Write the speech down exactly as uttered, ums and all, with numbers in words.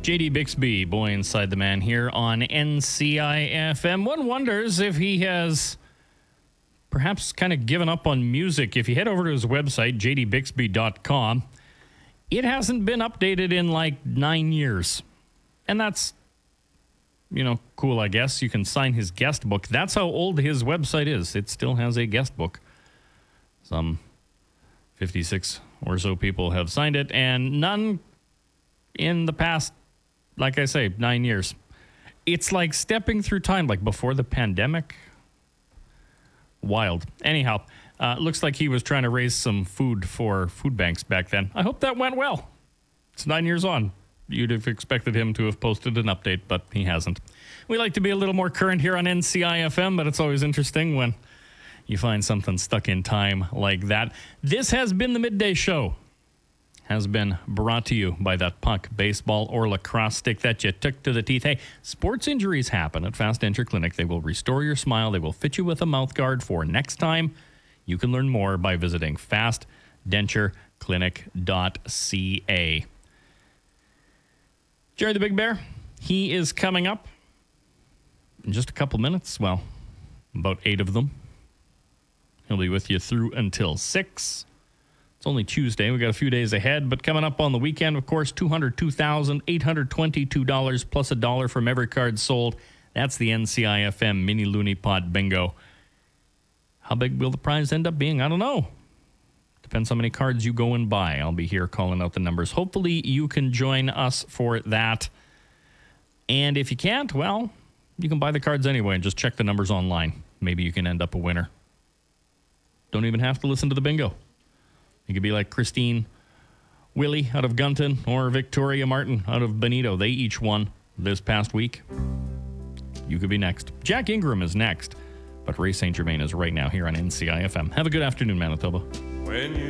J D Bixby, Boy Inside the Man here on N C I F M. One wonders if he has perhaps kind of given up on music. If you head over to his website, j d bixby dot com, it hasn't been updated in like nine years. And that's, you know, cool, I guess. You can sign his guest book. That's how old his website is. It still has a guest book. Some fifty-six or so people have signed it, and none in the past, like I say, nine years. It's like stepping through time, like before the pandemic. Wild. Anyhow, uh, looks like he was trying to raise some food for food banks back then. I hope that went well. It's nine years on. You'd have expected him to have posted an update, but he hasn't. We like to be a little more current here on N C I F M, but it's always interesting when you find something stuck in time like that. This has been the Midday Show. Has been brought to you by that puck, baseball, or lacrosse stick that you took to the teeth. Hey, sports injuries happen at Fast Denture Clinic. They will restore your smile. They will fit you with a mouth guard for next time. You can learn more by visiting fast denture clinic dot c a. Jerry the Big Bear, he is coming up in just a couple minutes. Well, about eight of them. He'll be with you through until six. It's only Tuesday. We got a few days ahead, but coming up on the weekend, of course, two hundred two thousand eight hundred twenty-two dollars plus a dollar from every card sold. That's the N C I F M Mini Looney Pot Bingo. How big will the prize end up being? I don't know. Depends how many cards you go and buy. I'll be here calling out the numbers. Hopefully you can join us for that. And if you can't, well, you can buy the cards anyway and just check the numbers online. Maybe you can end up a winner. Don't even have to listen to the bingo. You could be like Christine Willie out of Gunton or Victoria Martin out of Benito. They each won this past week. You could be next. Jack Ingram is next, but Ray Saint Germain is right now here on N C I F M. Have a good afternoon, Manitoba. When you